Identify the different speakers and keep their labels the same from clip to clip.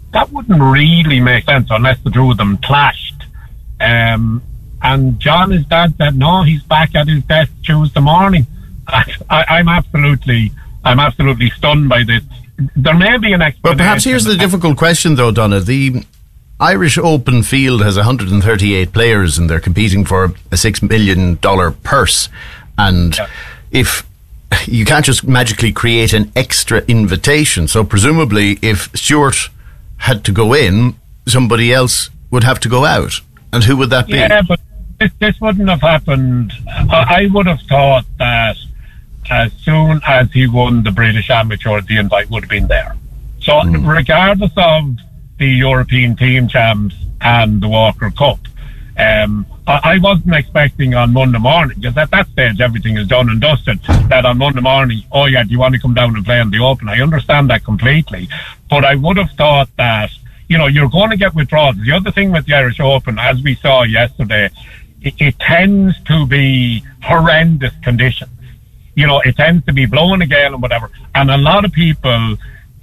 Speaker 1: that wouldn't really make sense unless the two of them clashed. And John, his dad, said no, he's back at his desk Tuesday morning. I'm absolutely stunned by this. There may be an explanation.
Speaker 2: Well, perhaps here's the difficult question, though, Donna. The Irish Open field has 138 players, and they're competing for a $6 million purse. And if you can't just magically create an extra invitation, so presumably if Stuart had to go in, somebody else would have to go out. And who would that be?
Speaker 1: Yeah, but this wouldn't have happened. I would have thought that as soon as he won the British Amateur, the invite would have been there. So regardless of the European Team Champs and the Walker Cup, I wasn't expecting on Monday morning, because at that stage everything is done and dusted, that on Monday morning, oh yeah, do you want to come down and play in the Open? I understand that completely, but I would have thought that, you know, you're going to get withdrawals. The other thing with the Irish Open, as we saw yesterday, it tends to be horrendous conditions. You know, it tends to be blowing a gale and whatever, and a lot of people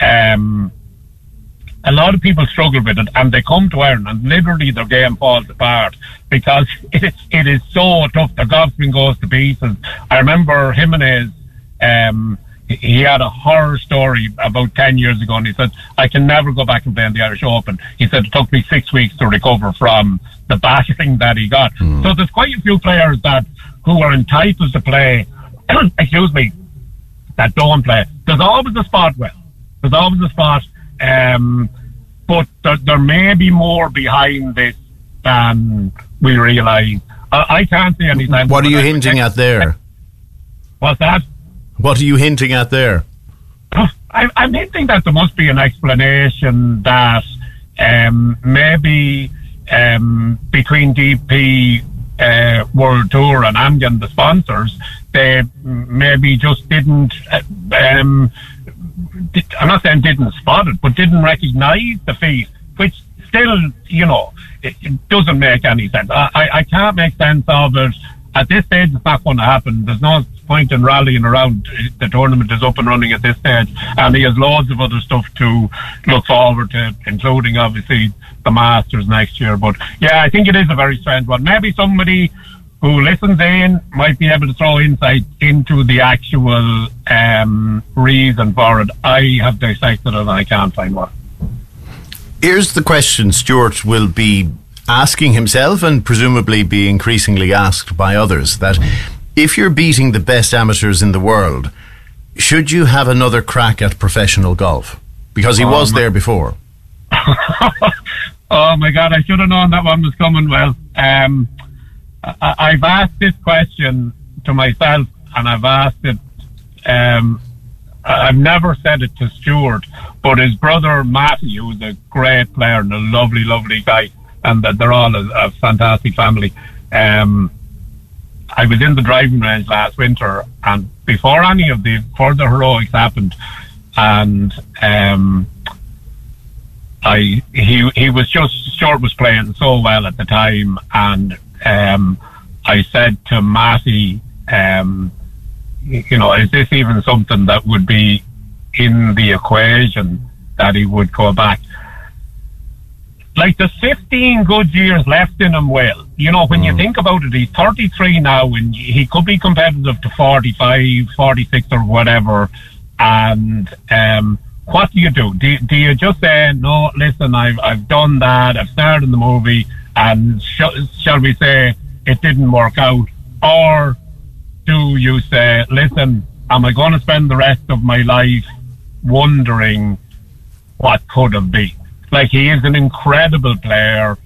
Speaker 1: struggle with it, and they come to Ireland and literally their game falls apart because it is so tough. The golfing goes to pieces. I remember Jimenez, he had a horror story about 10 years ago, and he said, I can never go back and play in the Irish Open. He said it took me 6 weeks to recover from the battering that he got. So there's quite a few players who are entitled to play excuse me, that don't play. There's always a spot, there's always a spot, but there may be more behind this than we realise. I can't see any sense.
Speaker 2: What are you hinting at there?
Speaker 1: What's that?
Speaker 2: What are you hinting at there?
Speaker 1: I'm hinting that there must be an explanation that maybe between DP World Tour and Amgen, the sponsors, they maybe just didn't, I'm not saying didn't spot it, but didn't recognise the feat, which still, you know, it doesn't make any sense. I can't make sense of it. At this stage, it's not going to happen. There's no point in rallying around. The tournament is up and running at this stage, and he has loads of other stuff to look forward to, including obviously the Masters next year. But yeah, I think it is a very strange one. Maybe somebody who listens in might be able to throw insight into the actual reason for it. I have dissected it and I can't find one.
Speaker 2: Here's the question Stuart will be asking himself, and presumably be increasingly asked by others, that if you're beating the best amateurs in the world, should you have another crack at professional golf? Because he was there before.
Speaker 1: Oh my God, I should have known that one was coming. Well, I've asked this question to myself, and I've asked it, I've never said it to Stuart, but his brother Matthew, who's a great player and a lovely, lovely guy, and that they're all a fantastic family. I was in the driving range last winter, and before any of the further heroics happened, and Stuart was playing so well at the time, and I said to Matty, you know, is this even something that would be in the equation that he would go back? Like, there's 15 good years left in him, Will. You know, when you think about it, he's 33 now, and he could be competitive to 45, 46 or whatever. And what do? Do you just say, no, listen, I've done that, I've starred in the movie, and shall we say it didn't work out? Or do you say, listen, am I going to spend the rest of my life wondering what could have been? Like, he is an incredible player.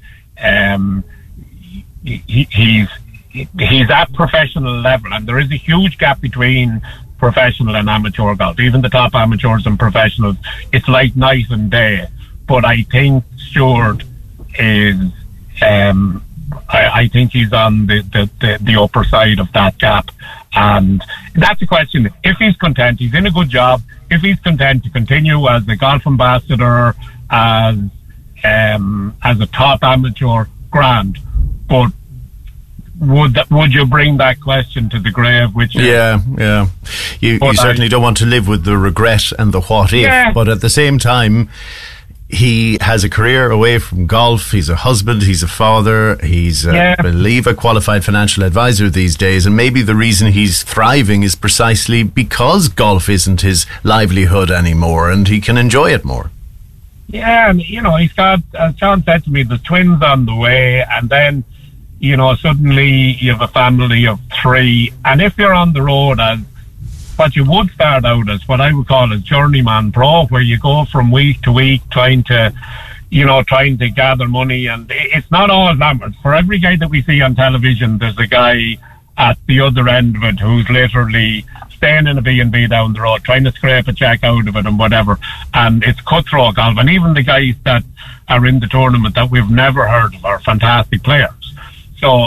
Speaker 1: He's at professional level, and there is a huge gap between professional and amateur golf. Even the top amateurs and professionals, it's like night and day. But I think Stuart is, I think he's on the upper side of that gap. And that's the question. If he's content, he's in a good job. If he's content to continue as a golf ambassador, as a top amateur, grand. But would you bring that question to the grave? Which
Speaker 2: yeah. You certainly don't want to live with the regret and the what if. Yeah. But at the same time, he has a career away from golf. He's a husband, he's a father, he's, I believe, a qualified financial advisor these days. And maybe the reason he's thriving is precisely because golf isn't his livelihood anymore and he can enjoy it more.
Speaker 1: Yeah, and, he's got, as John said to me, the twins on the way. And then, suddenly you have a family of 3. And if you're on the road as what you would start out as what I would call a journeyman pro, where you go from week to week trying to gather money, and it's not all glamorous. For every guy that we see on television, there's a guy at the other end of it who's literally staying in a B&B down the road, trying to scrape a check out of it and whatever. And it's cutthroat golf. And even the guys that are in the tournament that we've never heard of are fantastic players. So,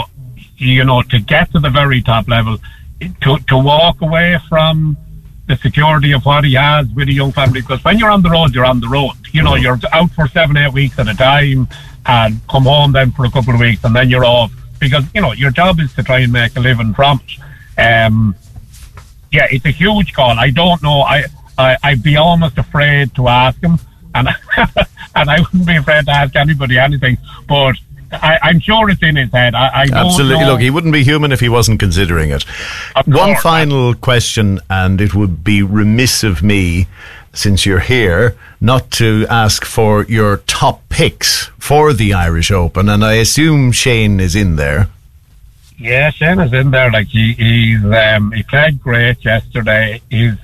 Speaker 1: to get to the very top level, to walk away from the security of what he has with a young family, because when you're on the road, you're on the road. You're out for 7-8 weeks at a time and come home then for a couple of weeks and then you're off, because, your job is to try and make a living from it. It's a huge call. I don't know. I'd be almost afraid to ask him, and and I wouldn't be afraid to ask anybody anything, but I'm sure it's in his head. I
Speaker 2: Absolutely.
Speaker 1: Don't know.
Speaker 2: Look, he wouldn't be human if he wasn't considering it. One final question, and it would be remiss of me, since you're here, not to ask for your top picks for the Irish Open, and I assume Shane is in there.
Speaker 1: Yeah, Shane is in there. Like he played great yesterday. He's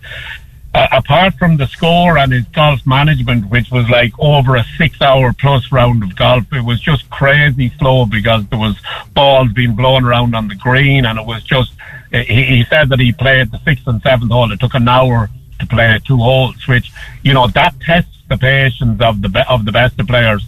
Speaker 1: apart from the score and his golf management, which was like over a 6-hour plus round of golf, it was just crazy slow because there was balls being blown around on the green, and it was just. He said that he played the 6th and 7th hole. It took an hour to play 2 holes, which that tests the patience of the best of players.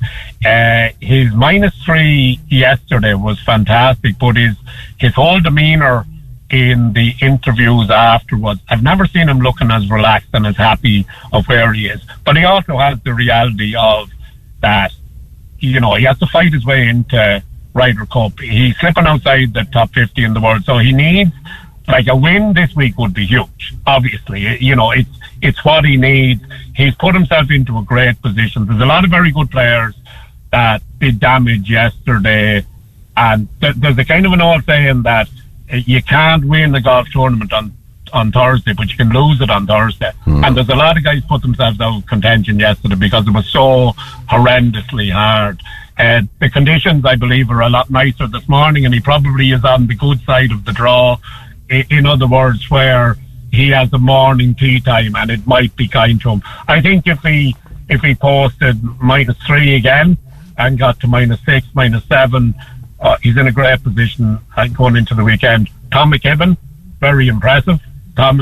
Speaker 1: His -3 yesterday was fantastic, but his whole demeanour in the interviews afterwards, I've never seen him looking as relaxed and as happy of where he is. But he also has the reality of that, he has to fight his way into Ryder Cup. He's slipping outside the top 50 in the world, so he needs, like, a win this week would be huge. Obviously, it's what he needs. He's put himself into a great position. There's a lot of very good players that did damage yesterday, and there's a kind of an old saying that you can't win the golf tournament on Thursday, but you can lose it on Thursday. And there's a lot of guys put themselves out of contention yesterday because it was so horrendously hard. The conditions, I believe, are a lot nicer this morning, and he probably is on the good side of the draw. In other words, where he has a morning tea time, and it might be kind to him. I think if he posted -3 again and got to -6, -7, he's in a great position going into the weekend. Tom McKibben, very impressive. Tom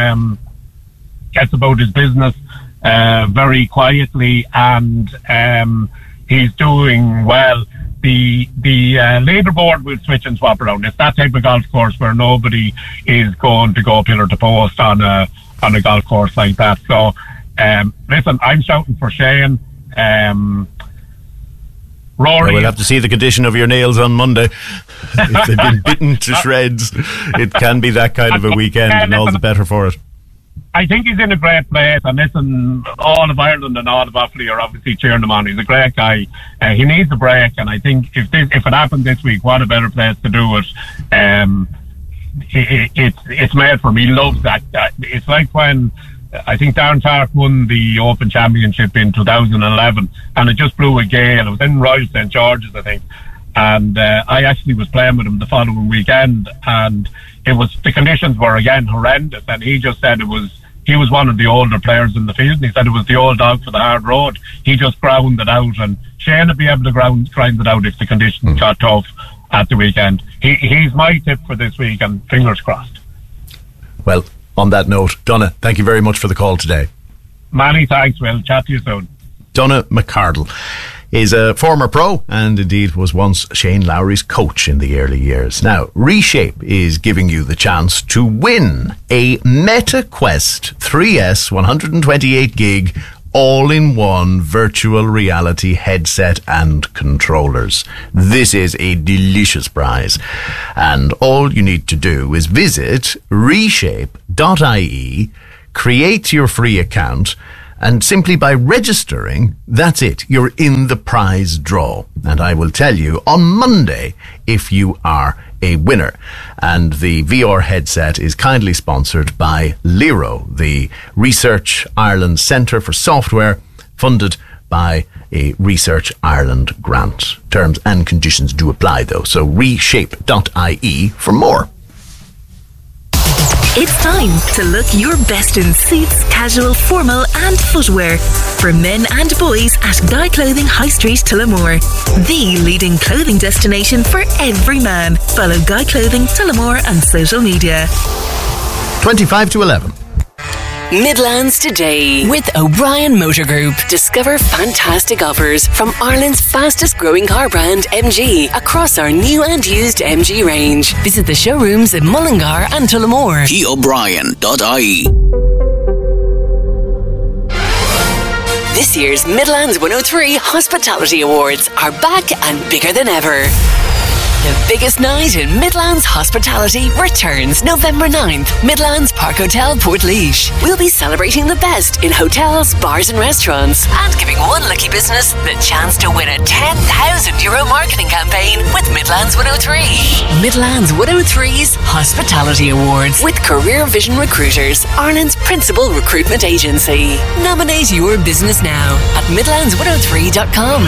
Speaker 1: gets about his business very quietly, and he's doing well. The leaderboard will switch and swap around. It's that type of golf course where nobody is going to go pillar to post on a golf course like that. So, listen, I'm shouting for Shane. Rory.
Speaker 2: We'll have to see the condition of your nails on Monday. If they've been bitten to shreds, it can be that kind of a weekend, and all the better for it.
Speaker 1: I think he's in a great place, and listen, all of Ireland and all of Offaly are obviously cheering him on. He's a great guy. He needs a break, and I think if it happened this week, what a better place to do it. It's made for him. He loves that. It's like when I think Darren Clark won the Open Championship in 2011, and it just blew a gale. It was in Royal St. George's, I think, and I actually was playing with him the following weekend, and the conditions were again horrendous, and he just said he was one of the older players in the field, and he said it was the old dog for the hard road. He just ground it out, and Shane would be able to grind it out if the conditions got tough at the weekend. He's my tip for this week, and fingers crossed.
Speaker 2: Well, on that note, Donna, thank you very much for the call today.
Speaker 1: Many thanks, Will. Chat to you soon.
Speaker 2: Donna McCardle is a former pro and indeed was once Shane Lowry's coach in the early years. Now, Reshape is giving you the chance to win a MetaQuest 3S 128 gig all-in-one virtual reality headset and controllers. This is a delicious prize, and all you need to do is visit reshape.ie, create your free account, And simply by registering, that's it. You're in the prize draw. And I will tell you on Monday if you are a winner. And the VR headset is kindly sponsored by Lero, the Research Ireland Centre for Software, funded by a Research Ireland grant. Terms and conditions do apply though. So reshape.ie for more.
Speaker 3: It's time to look your best in suits, casual, formal and footwear. For men and boys at Guy Clothing High Street, Tullamore. The leading clothing destination for every man. Follow Guy Clothing Tullamore on social media.
Speaker 2: 25 to 11.
Speaker 3: Midlands Today with O'Brien Motor Group. Discover fantastic offers from Ireland's fastest growing car brand MG across our new and used MG range. Visit the showrooms in Mullingar and Tullamore.
Speaker 4: O'Brien.ie.
Speaker 3: This year's Midlands 103 Hospitality Awards are back and bigger than ever. The biggest night in Midlands hospitality returns November 9th, Midlands Park Hotel, Portlaoise. We'll be celebrating the best in hotels, bars and restaurants and giving one lucky business the chance to win a €10,000 marketing campaign with Midlands 103. Midlands 103's Hospitality Awards with Career Vision Recruiters, Ireland's principal recruitment agency. Nominate your business now at midlands103.com.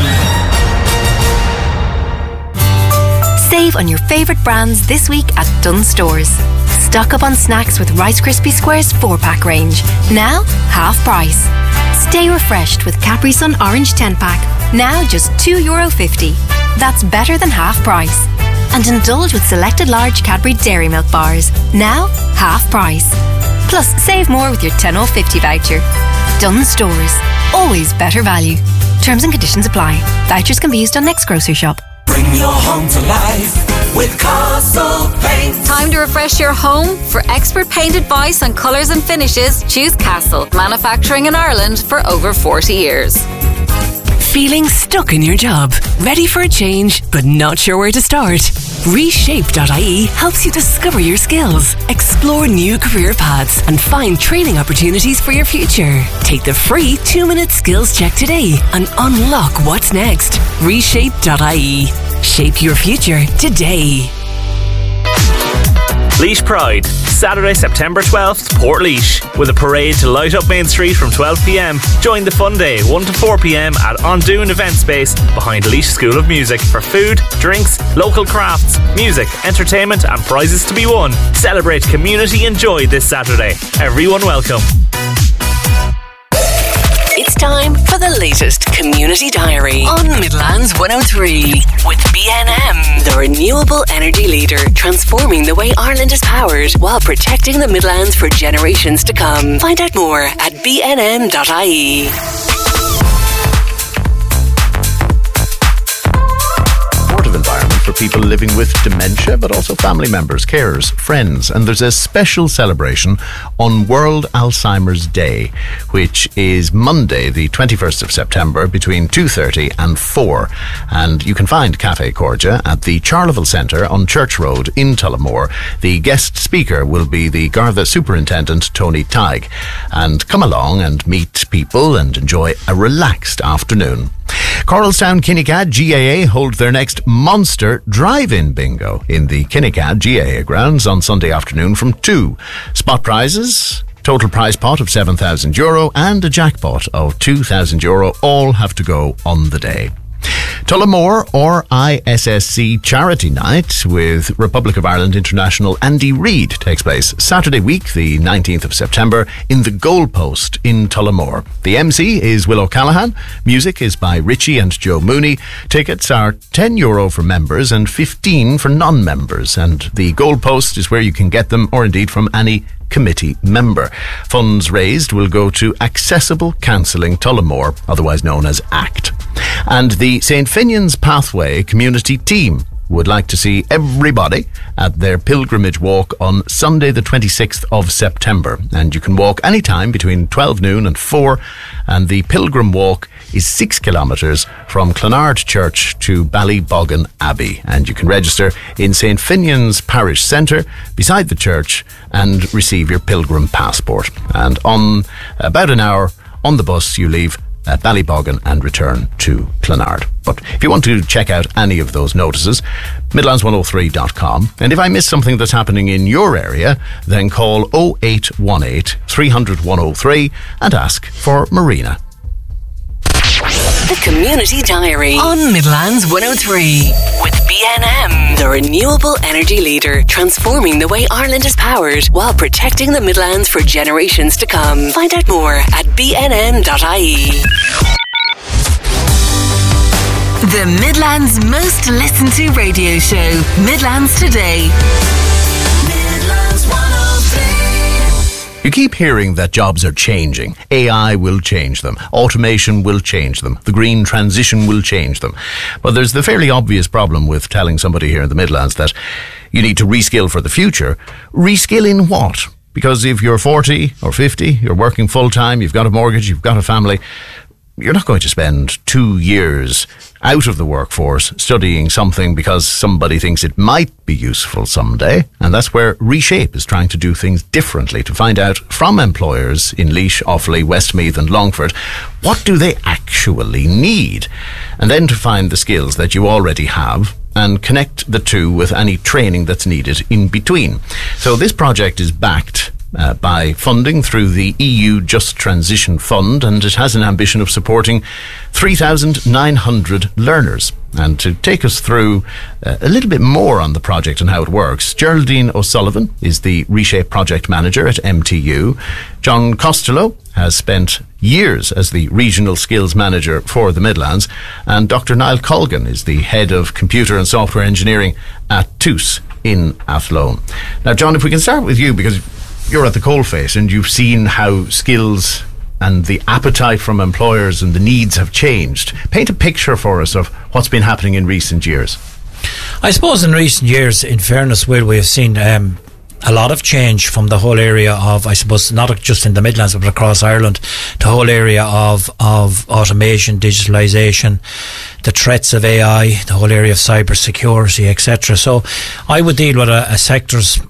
Speaker 3: Save on your favourite brands this week at Dunnes Stores. Stock up on snacks with Rice Krispie Squares 4-pack range. Now, half price. Stay refreshed with Capri Sun Orange 10-pack. Now just €2.50. That's better than half price. And indulge with selected large Cadbury Dairy Milk bars. Now, half price. Plus, save more with your 10 off 50 voucher. Dunnes Stores. Always better value. Terms and conditions apply. Vouchers can be used on next grocery shop.
Speaker 5: Bring your home to life with Castle Paint.
Speaker 6: Time to refresh your home? For expert paint advice on colours and finishes, choose Castle, manufacturing in Ireland for over 40 years.
Speaker 3: Feeling stuck in your job? Ready for a change, but not sure where to start? Reshape.ie helps you discover your skills, explore new career paths, and find training opportunities for your future. Take the free 2-minute skills check today and unlock what's next. Reshape.ie. Shape your future today.
Speaker 7: Laois Pride, Saturday, September 12th, Portlaoise, with a parade to light up Main Street from 12pm. Join the fun day, 1 to 4pm at Ondoon Event Space behind Laois School of Music for food, drinks, local crafts, music, entertainment and prizes to be won. Celebrate community and joy this Saturday. Everyone welcome.
Speaker 3: It's time for the latest Community Diary on Midlands 103 with BNM, the renewable energy leader, transforming the way Ireland is powered while protecting the Midlands for generations to come. Find out more at bnm.ie.
Speaker 2: Environment for people living with dementia, but also family members, carers, friends. And there's a special celebration on World Alzheimer's Day, which is Monday, the 21st of September, between 2:30 and 4. And you can find Cafe Corja at the Charleville Centre on Church Road in Tullamore. The guest speaker will be the Garda Superintendent, Tony Tighe. And come along and meet people and enjoy a relaxed afternoon. Coralstown Kinnegad GAA hold their next monster drive-in bingo in the Kinnegad GAA grounds on Sunday afternoon from 2. Spot prizes, total prize pot of €7,000 and a jackpot of €2,000 all have to go on the day. Tullamore or ISSC Charity Night with Republic of Ireland International Andy Reid takes place Saturday week, the 19th of September, in the Goalpost in Tullamore. The MC is Will O'Callaghan. Music is by Richie and Joe Mooney. Tickets are €10 for members and 15 for non-members. And the Goalpost is where you can get them, or indeed from any committee member. Funds raised will go to Accessible Counselling Tullamore, otherwise known as ACT. And the St. Finian's Pathway community team would like to see everybody at their pilgrimage walk on Sunday the 26th of September. And you can walk anytime between 12 noon and 4. And the pilgrim walk is 6 kilometres from Clonard Church to Ballybogan Abbey. And you can register in St. Finian's Parish Centre beside the church and receive your pilgrim passport. And on about an hour On the bus, you leave at Ballybogan and return to Clonard. But if you want to check out any of those notices, Midlands103.com. And if I miss something that's happening in your area, then call 0818 300 103 and ask for Marina.
Speaker 3: The Community Diary on Midlands 103 with BNM, the renewable energy leader, transforming the way Ireland is powered while protecting the Midlands for generations to come. Find out more at bnm.ie. The Midlands' most listened to radio show, Midlands Today.
Speaker 5: Midlands 103.
Speaker 2: You keep hearing that jobs are changing. AI will change them. Automation will change them. The green transition will change them. But there's the fairly obvious problem with telling somebody here in the Midlands that you need to reskill for the future. Reskill in what? Because if you're 40 or 50, you're working full-time, you've got a mortgage, you've got a family, you're not going to spend 2 years out of the workforce studying something because somebody thinks it might be useful someday. And that's where Reshape is trying to do things differently, to find out from employers in Laois, Offaly, Westmeath and Longford, what do they actually need? And then to find the skills that you already have and connect the two with any training that's needed in between. So this project is backed by funding through the EU Just Transition Fund, and it has an ambition of supporting 3,900 learners. And to take us through a little bit more on the project and how it works, Geraldine O'Sullivan is the Reshape project manager at MTU. John Costello has spent years as the regional skills manager for the Midlands, and Dr. Niall Colgan is the head of computer and software engineering at TUS in Athlone. Now, John, if we can start with you, because you're at the coalface and you've seen how skills and the appetite from employers and the needs have changed. Paint a picture for us of what's been happening in recent years.
Speaker 8: I suppose in recent years, in fairness, Will, we have seen a lot of change from the whole area of, I suppose, not just in the Midlands but across Ireland, the whole area of automation, digitalisation, the threats of AI, the whole area of cyber security, etc. So I would deal with a sectors,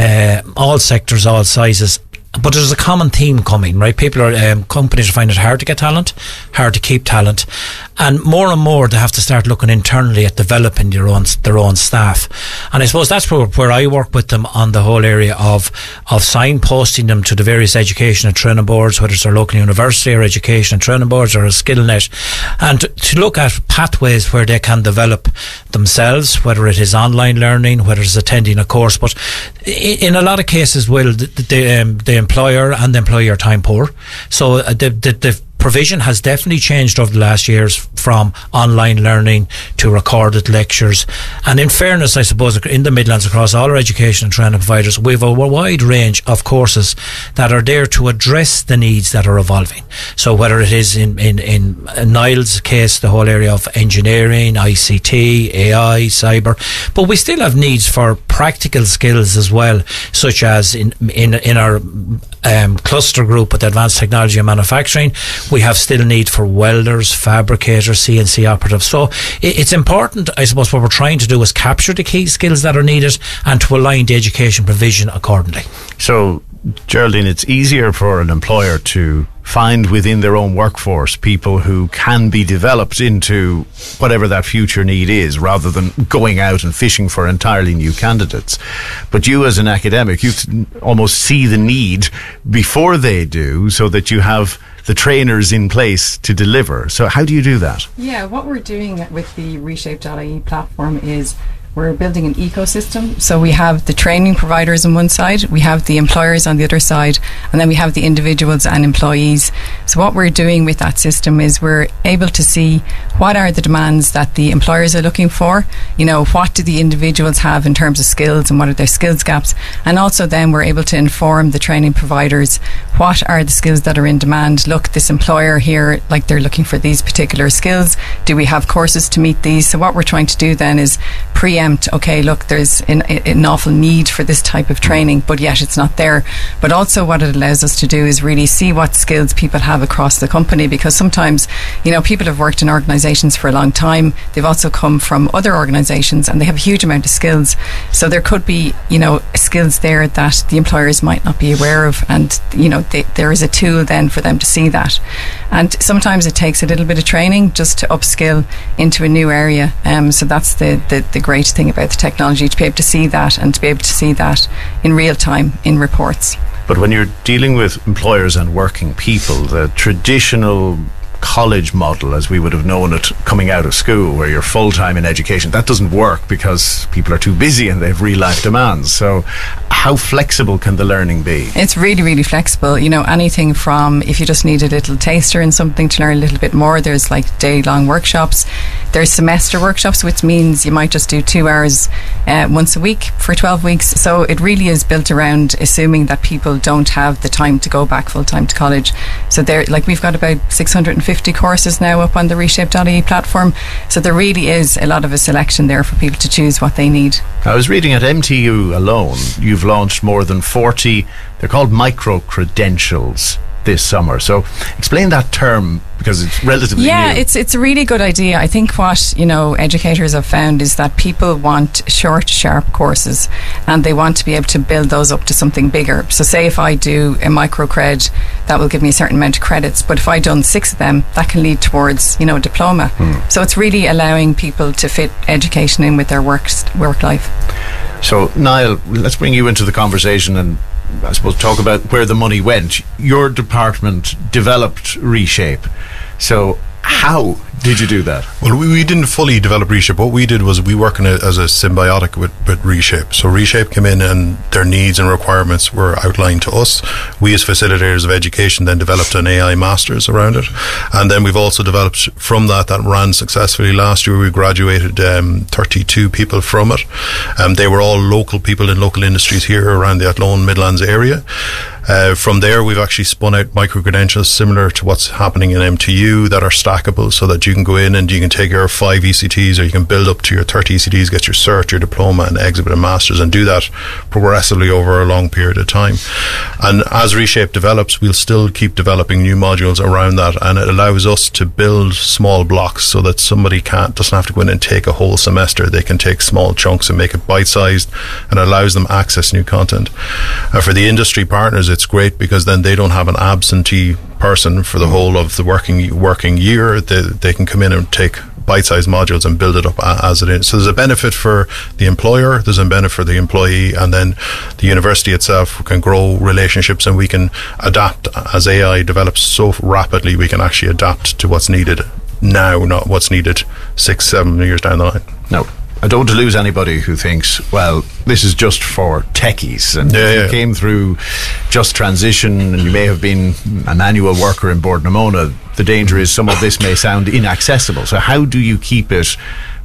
Speaker 8: all sectors, all sizes. But there's a common theme coming, right? People are, companies are finding it hard to get talent, hard to keep talent, and more they have to start looking internally at developing their own staff. And I suppose that's where I work with them on the whole area of signposting them to the various education and training boards, whether it's their local university or education and training boards or a SkillNet, and to look at pathways where they can develop themselves, whether it is online learning, whether it's attending a course. But in a lot of cases, Will, the employer and the employee are time poor. So the provision has definitely changed over the last years from online learning to recorded lectures. And in fairness, I suppose, in the Midlands, across all our education and training providers, we have a wide range of courses that are there to address the needs that are evolving. So whether it is in Niall's case, the whole area of engineering, ICT, AI, cyber, but we still have needs for practical skills as well, such as in our cluster group with advanced technology and manufacturing, we have still need for welders, fabricators, CNC operatives. So it's important, I suppose, what we're trying to do is capture the key skills that are needed and to align the education provision accordingly.
Speaker 2: So, Geraldine, it's easier for an employer to find within their own workforce people who can be developed into whatever that future need is, rather than going out and fishing for entirely new candidates. But you as an academic, you almost see the need before they do, so that you have the trainers in place to deliver. So how do you do that?
Speaker 9: Yeah, what we're doing with the Reshape.ie platform is we're building an ecosystem. So we have the training providers on one side, we have the employers on the other side, and then we have the individuals and employees. So what we're doing with that system is we're able to see what are the demands that the employers are looking for, you know, what do the individuals have in terms of skills and what are their skills gaps, and also then we're able to inform the training providers what are the skills that are in demand. Look, this employer here, like, they're looking for these particular skills. Do we have courses to meet these? So what we're trying to do then is preempt, okay, look, there's an awful need for this type of training, but yet it's not there. But also what it allows us to do is really see what skills people have across the company, because sometimes, you know, people have worked in organisations organisations for a long time. They've also come from other organisations, and they have a huge amount of skills. So there could be, skills there that the employers might not be aware of, and there is a tool then for them to see that. And sometimes it takes a little bit of training just to upskill into a new area. So that's the great thing about the technology, to be able to see that and to be able to see that in real time in reports.
Speaker 2: But when you're dealing with employers and working people, the traditional college model, as we would have known it coming out of school, where you're full-time in education, that doesn't work because people are too busy and they have real life demands. So how flexible can the learning be?
Speaker 9: It's really, really flexible. Anything from, if you just need a little taster in something to learn a little bit more, there's like day-long workshops. There's semester workshops, which means you might just do 2 hours once a week for 12 weeks. So it really is built around assuming that people don't have the time to go back full-time to college. So we've got about 650 courses now up on the Reshape.ie platform. So there really is a lot of a selection there for people to choose what they need.
Speaker 2: I was reading at MTU alone, you've launched more than 40, they're called micro-credentials this summer. So explain that term, because it's relatively new.
Speaker 9: It's a really good idea. I think what educators have found is that people want short, sharp courses, and they want to be able to build those up to something bigger. So say if I do a microcred, that will give me a certain amount of credits, but if I've done 6 of them, that can lead towards a diploma. So it's really allowing people to fit education in with their work life.
Speaker 2: So Niall, let's bring you into the conversation and I suppose talk about where the money went. Your department developed Reshape. So how did you do that?
Speaker 10: Well, we didn't fully develop Reshape. What we did was we work as a symbiotic with Reshape. So Reshape came in and their needs and requirements were outlined to us. We as facilitators of education then developed an AI Masters around it. And then we've also developed from that ran successfully. Last year we graduated 32 people from it. They were all local people in local industries here around the Athlone Midlands area. From there, we've actually spun out micro-credentials similar to what's happening in MTU that are stackable, so that you can go in and you can take your 5 ECTs, or you can build up to your 30 ECTs, get your cert, your diploma, and exhibit a master's, and do that progressively over a long period of time. And as Reshape develops, we'll still keep developing new modules around that, and it allows us to build small blocks so that somebody doesn't have to go in and take a whole semester. They can take small chunks and make it bite-sized, and allows them access new content. For the industry partners, it's great because then they don't have an absentee person for the whole of the working year. They can come in and take bite-sized modules and build it up as it is. So there's a benefit for the employer, there's a benefit for the employee, and then the university itself can grow relationships, and we can adapt as AI develops so rapidly. We can actually adapt to what's needed now, not what's needed 6-7 years down the line.
Speaker 2: No, I don't want to lose anybody who thinks, well, this is just for techies, and if you came through Just Transition and you may have been a manual worker in Bord na Móna, the danger is some of this may sound inaccessible. So how do you keep it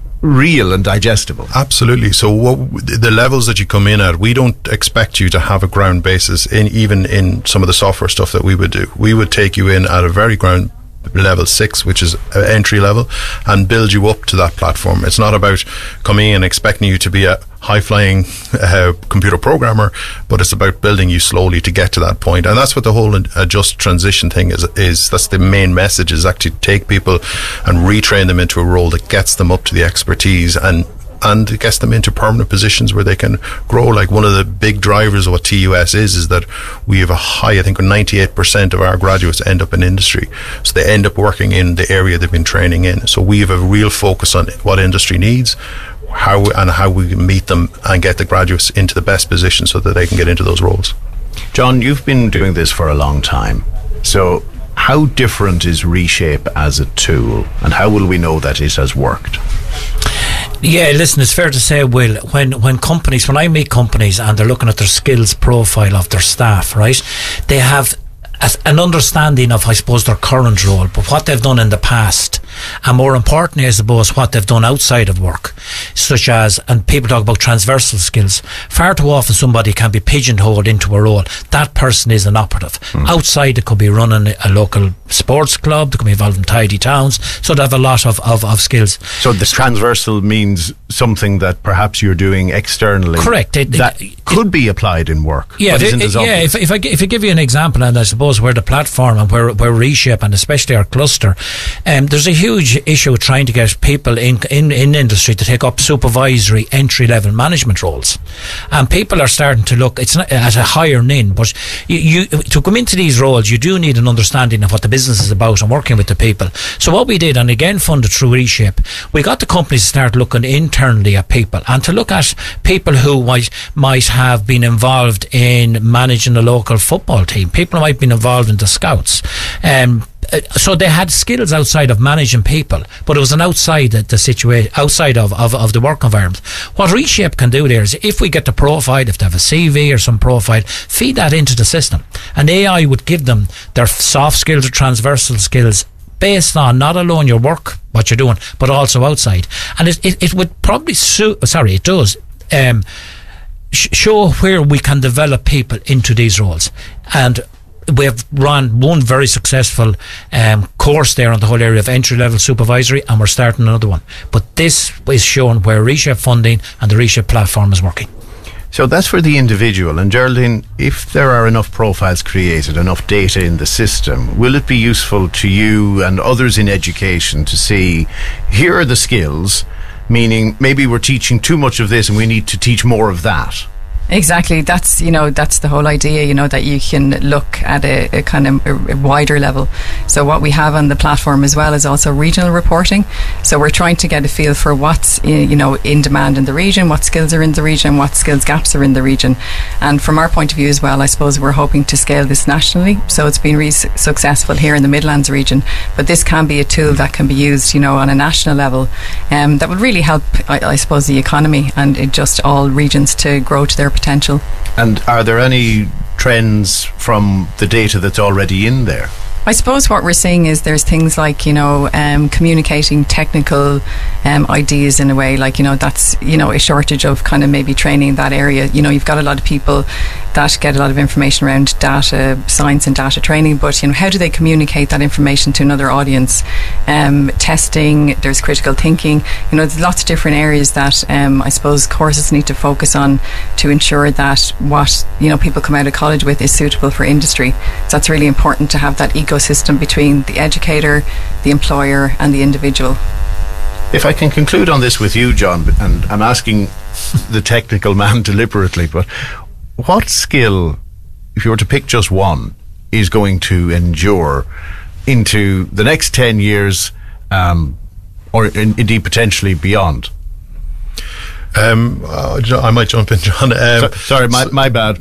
Speaker 2: real and digestible?
Speaker 10: Absolutely. So the levels that you come in at, we don't expect you to have a ground basis even in some of the software stuff that we would do. We would take you in at a very ground level 6, which is entry level, and build you up to that platform. It's not about coming in and expecting you to be a high-flying computer programmer, but it's about building you slowly to get to that point. And that's what the whole Just Transition thing is. That's the main message, is actually take people and retrain them into a role that gets them up to the expertise and gets them into permanent positions where they can grow. Like, one of the big drivers of what TUS is that we have a high, I think 98% of our graduates end up in industry. So they end up working in the area they've been training in. So we have a real focus on what industry needs, how we meet them and get the graduates into the best position so that they can get into those roles.
Speaker 2: John, you've been doing this for a long time. So how different is Reshape as a tool, and how will we know that it has worked?
Speaker 8: Yeah, listen, it's fair to say, Will, when I meet companies and they're looking at their skills profile of their staff, right, they have an understanding of, I suppose, their current role, but what they've done in the past, and more importantly, I suppose, what they've done outside of work, such as, and people talk about transversal skills. Far too often somebody can be pigeonholed into a role. That person is an operative. Outside, it could be running a local sports club, they could be involved in tidy towns, so they have a lot of skills.
Speaker 2: So the transversal means something that perhaps you're doing externally.
Speaker 8: Correct.
Speaker 2: That could be applied in work.
Speaker 8: Yeah, if I give you an example, and I suppose where the platform and where Reshape and especially our cluster, there's a huge issue trying to get people in industry to take up supervisory entry-level management roles. And people are starting to look, it's not at a higher nin, but you to come into these roles, you do need an understanding of what the business is about and working with the people. So what we did, and again funded through Reshape, we got the companies to start looking internally at people and to look at people who might have been involved in managing a local football team. People who might have been involved in the Scouts. So they had skills outside of managing people, but it was an outside the situation, outside of the work environment. What Reshape can do there is, if we get the profile, if they have a CV or some profile, feed that into the system, and AI would give them their soft skills or transversal skills based on not alone your work, what you're doing, but also outside. And it would probably it does show where we can develop people into these roles. And we have run one very successful course there on the whole area of entry-level supervisory, and we're starting another one. But this is showing where Reshape funding and the Reshape platform is working.
Speaker 2: So that's for the individual. And Geraldine, if there are enough profiles created, enough data in the system, will it be useful to you and others in education to see, here are the skills, meaning maybe we're teaching too much of this and we need to teach more of that?
Speaker 9: Exactly. That's the whole idea, that you can look at a kind of a wider level. So what we have on the platform as well is also regional reporting. So we're trying to get a feel for what's in demand in the region, what skills are in the region, what skills gaps are in the region. And from our point of view as well, I suppose we're hoping to scale this nationally. So it's been really successful here in the Midlands region, but this can be a tool that can be used, on a national level, that would really help, I suppose, the economy and just all regions to grow to their potential.
Speaker 2: And are there any trends from the data that's already in there?
Speaker 9: I suppose what we're seeing is there's things like, communicating technical ideas in a way, like, that's, a shortage of kind of maybe training in that area. You've got a lot of people that get a lot of information around data science and data training, but, how do they communicate that information to another audience? Testing, there's critical thinking, there's lots of different areas that I suppose courses need to focus on to ensure that what, people come out of college with is suitable for industry. So that's really important to have that ecosystem between the educator, the employer and the individual.
Speaker 2: If I can conclude on this with you, John, and I'm asking the technical man deliberately, but what skill, if you were to pick just one, is going to endure into the next 10 years or indeed potentially beyond?
Speaker 10: I might jump in, John.
Speaker 2: Sorry, my bad.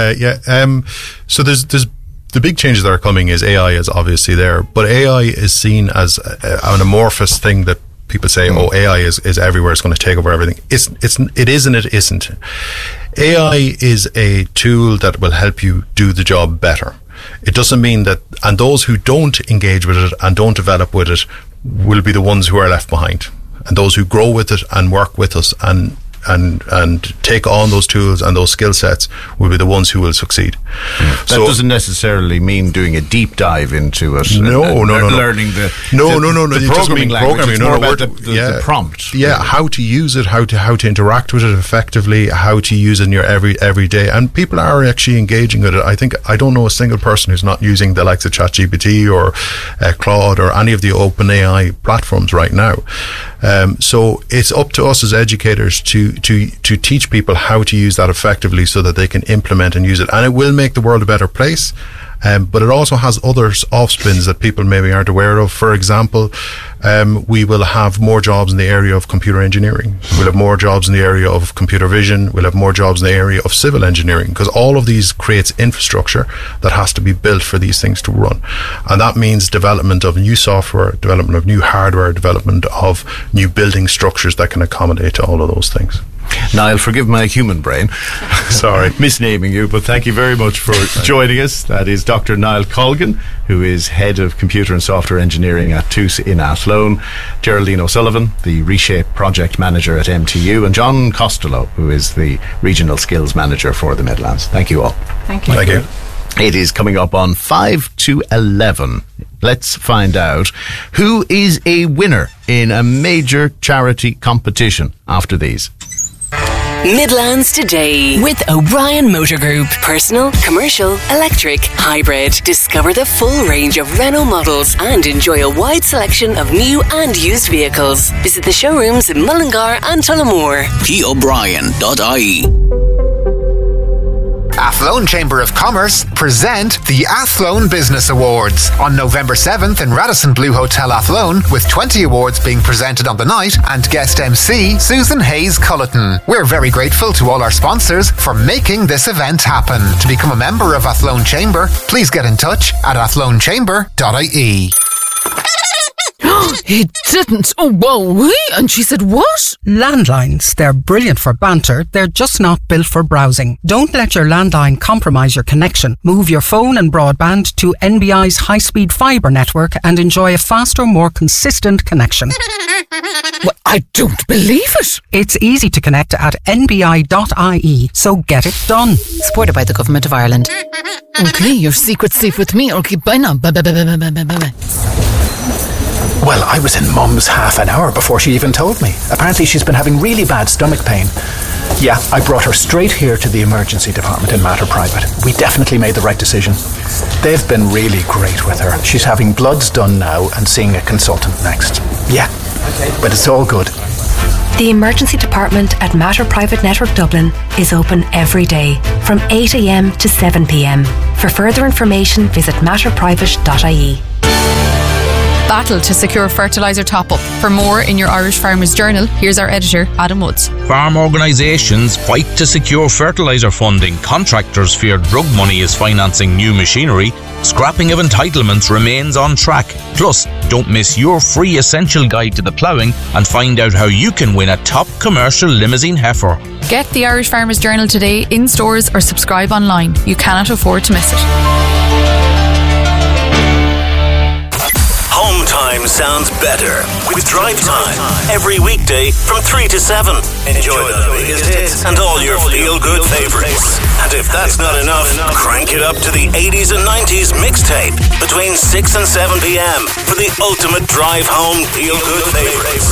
Speaker 10: So there's the big changes that are coming is AI is obviously there, but AI is seen as an amorphous thing that people say, AI is everywhere, it's going to take over everything. It is and it isn't. AI is a tool that will help you do the job better. It doesn't mean that, and those who don't engage with it and don't develop with it will be the ones who are left behind. And those who grow with it and work with us and take on those tools and those skill sets will be the ones who will succeed.
Speaker 2: That doesn't necessarily mean doing a deep dive into it.
Speaker 10: No.
Speaker 2: Learning the programming language. It's more about the prompt.
Speaker 10: Yeah, how to use it, how to interact with it effectively, how to use it in your every day. And people are actually engaging with it. I don't know a single person who's not using the likes of ChatGPT or Claude or any of the OpenAI platforms right now. So it's up to us as educators to teach people how to use that effectively so that they can implement and use it, and it will make the world a better place. But it also has other offspins that people maybe aren't aware of. For example, we will have more jobs in the area of computer engineering. We'll have more jobs in the area of computer vision. We'll have more jobs in the area of civil engineering, because all of these creates infrastructure that has to be built for these things to run. And that means development of new software, development of new hardware, development of new building structures that can accommodate all of those things.
Speaker 2: Niall, forgive my human brain. Sorry, misnaming you, but thank you very much for joining us. That is Dr. Niall Colgan, who is Head of Computer and Software Engineering at TUS in Athlone, Geraldine O'Sullivan, the Reshape Project Manager at MTU, and John Costello, who is the Regional Skills Manager for the Midlands. Thank you all.
Speaker 9: Thank you.
Speaker 10: Thank you.
Speaker 2: It is coming up on 5 to 11. Let's find out who is a winner in a major charity competition after these.
Speaker 3: Midlands Today with O'Brien Motor Group. Personal, commercial, electric, hybrid. Discover the full range of Renault models and enjoy a wide selection of new and used vehicles. Visit the showrooms in Mullingar and Tullamore.
Speaker 4: PO'Brien.ie.
Speaker 11: Athlone Chamber of Commerce present the Athlone Business Awards on November 7th in Radisson Blu Hotel Athlone, with 20 awards being presented on the night and guest MC Susan Hayes Culleton. We're very grateful to all our sponsors for making this event happen. To become a member of Athlone Chamber, please get in touch at athlonechamber.ie.
Speaker 12: He didn't. Oh, whoa. And she said what?
Speaker 13: Landlines. They're brilliant for banter. They're just not built for browsing. Don't let your landline compromise your connection. Move your phone and broadband to NBI's high-speed fibre network and enjoy a faster, more consistent connection.
Speaker 12: Well, I don't believe it.
Speaker 13: It's easy to connect at nbi.ie, so get it done.
Speaker 12: Supported by the Government of Ireland. Okay, your secret's safe with me. Okay, bye now. Bye.
Speaker 14: Well, I was in Mum's half an hour before she even told me. Apparently she's been having really bad stomach pain. Yeah, I brought her straight here to the emergency department in Mater Private. We definitely made the right decision. They've been really great with her. She's having bloods done now and seeing a consultant next. Yeah, but it's all good.
Speaker 15: The emergency department at Mater Private Network Dublin is open every day from 8 a.m. to 7 p.m. For further information, visit matterprivate.ie.
Speaker 16: Battle to secure fertiliser top-up. For more in your Irish Farmers Journal, here's our editor, Adam Woods.
Speaker 17: Farm organisations fight to secure fertiliser funding. Contractors fear drug money is financing new machinery. Scrapping of entitlements remains on track. Plus, don't miss your free essential guide to the ploughing and find out how you can win a top commercial limousine heifer.
Speaker 16: Get the Irish Farmers Journal today in stores or subscribe online. You cannot afford to miss it.
Speaker 18: Home time sounds better with Drive Time every weekday from 3 to 7. Enjoy the biggest hits and all your feel-good favourites. And if that's not enough, crank it up to the 80s and 90s mixtape between 6 and 7 p.m. for the ultimate drive home feel-good favourites.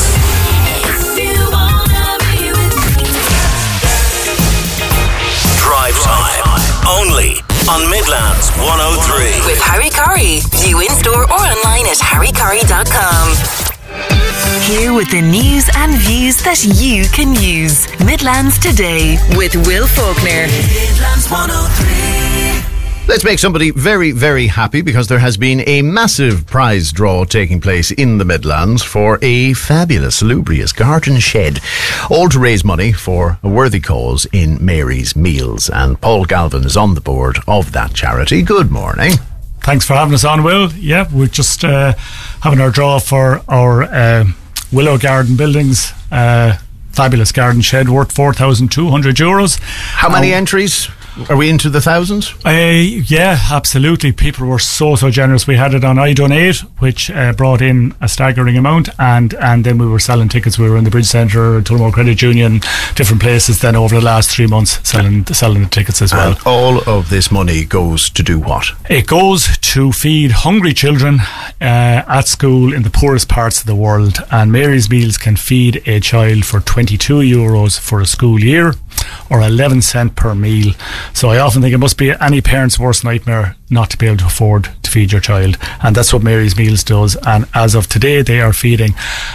Speaker 18: Drive Time only on Midlands 103
Speaker 3: with Harry Curry. View in store or online at harrycurry.com. Here with the news and views that you can use. Midlands Today with Will Faulkner. Midlands 103.
Speaker 2: Let's make somebody very, very happy, because there has been a massive prize draw taking place in the Midlands for a fabulous, salubrious garden shed, all to raise money for a worthy cause in Mary's Meals. And Paul Galvin is on the board of that charity. Good morning.
Speaker 19: Thanks for having us on, Will. Yeah, we're just having our draw for our Willow Garden Buildings fabulous garden shed worth €4,200.
Speaker 2: How many entries? Are we into the thousands?
Speaker 19: Yeah, absolutely. People were so generous. We had it on iDonate, which brought in a staggering amount, and then we were selling tickets. We were in the Bridge Centre, Tullamore Credit Union, different places. Then over the last 3 months, selling the tickets as well.
Speaker 2: And all of this money goes to do what?
Speaker 19: It goes to feed hungry children at school in the poorest parts of the world. And Mary's Meals can feed a child for €22 for a school year, or 11 cents per meal. So I often think it must be any parent's worst nightmare not to be able to afford to feed your child, and that's what Mary's Meals does. And as of today, they are feeding